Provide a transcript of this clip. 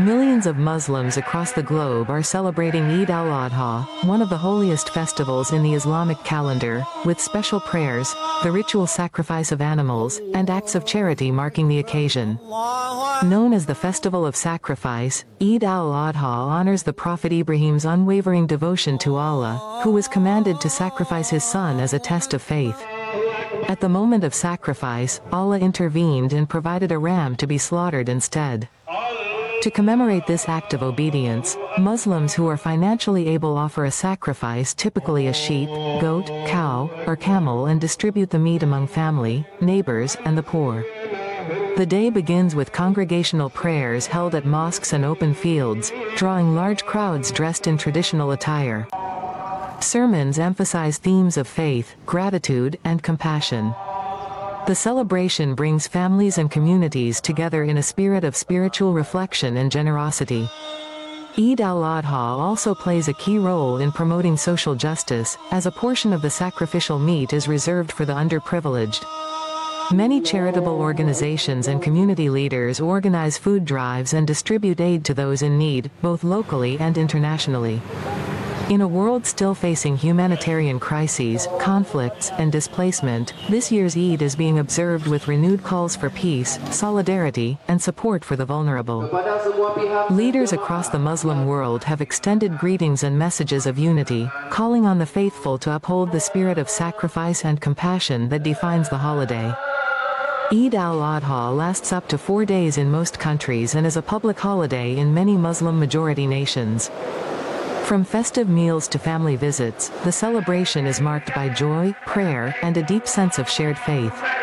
Millions of Muslims across the globe are celebrating Eid al-Adha, one of the holiest festivals in the Islamic calendar, with special prayers, the ritual sacrifice of animals, and acts of charity marking the occasion. Known as the Festival of Sacrifice, Eid al-Adha honors the Prophet Ibrahim's unwavering devotion to Allah, who was commanded to sacrifice his son as a test of faith. At the moment of sacrifice, Allah intervened and provided a ram to be slaughtered instead. To commemorate this act of obedience, Muslims who are financially able offer a sacrifice, typically a sheep, goat, cow, or camel, and distribute the meat among family, neighbors, and the poor. The day begins with congregational prayers held at mosques and open fields, drawing large crowds dressed in traditional attire. Sermons emphasize themes of faith, gratitude, and compassion. The celebration brings families and communities together in a spirit of spiritual reflection and generosity. Eid al-Adha also plays a key role in promoting social justice, as a portion of the sacrificial meat is reserved for the underprivileged. Many charitable organizations and community leaders organize food drives and distribute aid to those in need, both locally and internationally. In a world still facing humanitarian crises, conflicts, and displacement, this year's Eid is being observed with renewed calls for peace, solidarity, and support for the vulnerable. Leaders across the Muslim world have extended greetings and messages of unity, calling on the faithful to uphold the spirit of sacrifice and compassion that defines the holiday. Eid al-Adha lasts up to 4 days in most countries and is a public holiday in many Muslim-majority nations. From festive meals to family visits, the celebration is marked by joy, prayer, and a deep sense of shared faith.